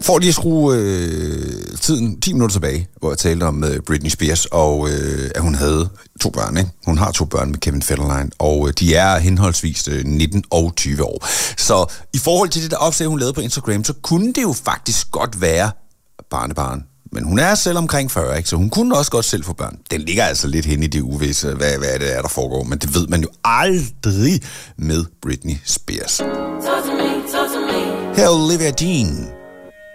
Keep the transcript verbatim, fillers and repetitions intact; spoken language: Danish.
For lige at skrue øh, tiden ti minutter tilbage, hvor jeg talte om øh, Britney Spears, og øh, at hun havde to børn, ikke? Hun har to børn med Kevin Federline, og øh, de er henholdsvis øh, nitten og tyve år. Så i forhold til det der opslag, hun lavede på Instagram, så kunne det jo faktisk godt være barnebarn. Men hun er selv omkring fyrre, ikke? Så hun kunne også godt selv få børn. Den ligger altså lidt hen i det uvisse, hvad, hvad det er, der foregår. Men det ved man jo aldrig med Britney Spears. Her er Olivia Dean.